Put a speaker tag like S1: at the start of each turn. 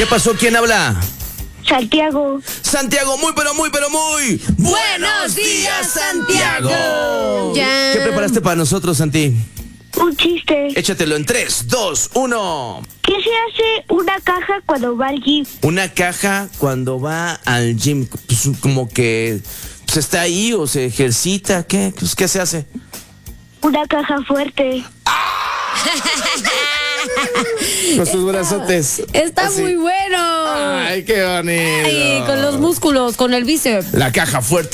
S1: ¿Qué pasó? ¿Quién habla?
S2: Santiago.
S1: Santiago, muy buenos días, Santiago.
S3: Ya.
S1: ¿Qué preparaste para nosotros, Santi?
S2: Un chiste.
S1: Échatelo en 3, 2, 1.
S2: ¿Qué se hace una caja cuando va al gym?
S1: Una caja cuando va al gym, pues como que pues, está ahí o se ejercita. ¿Qué? Pues, ¿qué se hace?
S2: Una caja fuerte.
S1: Con sus brazotes.
S3: Está
S1: Así.
S3: muy bueno.
S1: Ay, qué bonito.
S3: Ay, con los músculos, con el bíceps.
S1: La caja fuerte.